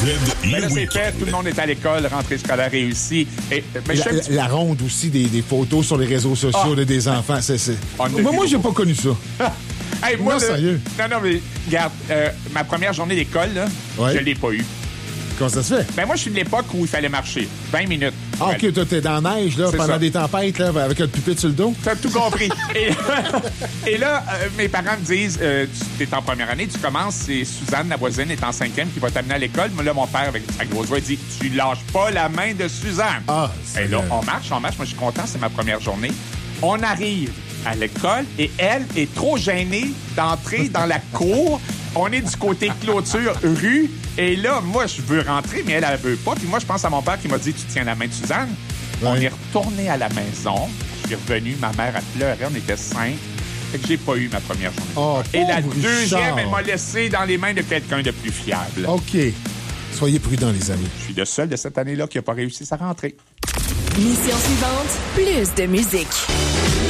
Mais là, c'est fait. Tout le monde est à l'école. Rentrée scolaire réussie. Et, mais la ronde aussi des photos sur les réseaux sociaux des enfants. Moi, j'ai pas connu ça. Hey, moi, non, sérieux. Non, mais regarde, ma première journée d'école, là, je l'ai pas eue. Comment ça se fait? Ben moi, je suis de l'époque où il fallait marcher. 20 minutes. Ah, OK, toi, t'es dans la neige, là, pendant des tempêtes, là, avec le pupitre sur le dos. T'as tout compris. et là, mes parents me disent, tu es en première année, tu commences, c'est Suzanne, la voisine, est en 5e, qui va t'amener à l'école. Mais là, mon père, avec sa grosse voix, dit, tu lâches pas la main de Suzanne. Ah, et là, on marche. Moi, je suis content, c'est ma première journée. On arrive à l'école et elle est trop gênée d'entrer dans la cour. On est du côté clôture rue. Et là, moi, je veux rentrer, mais elle veut pas. Puis moi, je pense à mon père qui m'a dit, tu tiens la main de Suzanne. Ouais. On est retourné à la maison. Je suis revenu. Ma mère a pleuré. On était 5. Fait que j'ai pas eu ma première journée. Oh, et la deuxième, elle m'a laissé dans les mains de quelqu'un de plus fiable. OK. Soyez prudents, les amis. Je suis le seul de cette année-là qui n'a pas réussi sa rentrée. Mission suivante, plus de musique.